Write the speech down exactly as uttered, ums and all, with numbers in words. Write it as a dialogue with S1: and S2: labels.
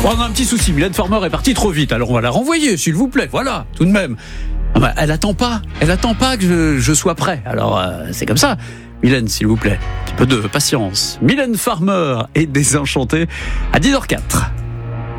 S1: Bon, on a un petit souci, Mylène Farmer est partie trop vite, alors on va la renvoyer, s'il vous plaît, voilà, tout de même. Ah bah, elle attend pas, elle attend pas que je, je sois prêt, alors euh, c'est comme ça. Mylène, s'il vous plaît, un petit peu de patience. Mylène Farmer est désenchantée à dix heures zéro quatre.